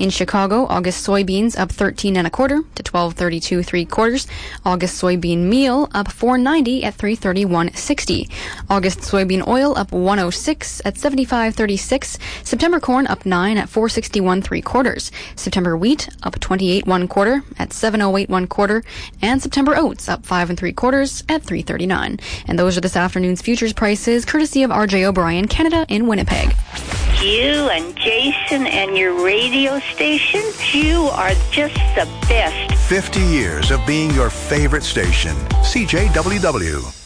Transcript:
In Chicago, August soybeans up 13 and a quarter to 12.32 3/4. August soybean meal up 4.90 at 3.31.60. August soybean oil up 106 at 75.36. September corn up 9 at 4.61 3/4. September wheat up 28 1/4 at 7.08 1/4, and September oats up 5 3/4 at 3.39. And those are this afternoon's futures prices, courtesy of RJ O'Brien, Canada in Winnipeg. You and Jason and your radio station, you are just the best. 50 years of being your favorite station. CJWW.